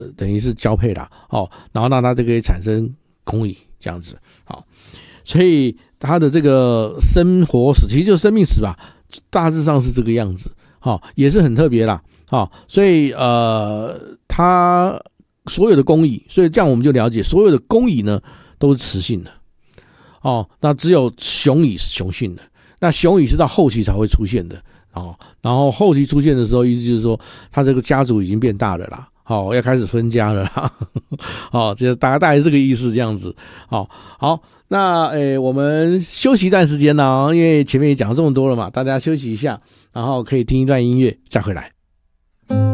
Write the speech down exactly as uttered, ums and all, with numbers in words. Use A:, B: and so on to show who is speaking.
A: 等于是交配啦，哦，然后让它这个可以产生公蚁这样子，好，所以它的这个生活史其实就是生命史吧，大致上是这个样子，好，也是很特别啦，好，所以呃，它所有的公蚁，所以这样我们就了解，所有的公蚁呢都是雌性的，哦，那只有雄蚁是雄性的，那雄蚁是到后期才会出现的，哦，然后后期出现的时候，意思就是说，它这个家族已经变大了啦。好，要开始分家了啦。好，这大概大概是这个意思，这样子。好，好，那诶，我们休息一段时间呢，因为前面也讲了这么多了嘛，大家休息一下，然后可以听一段音乐，再回来。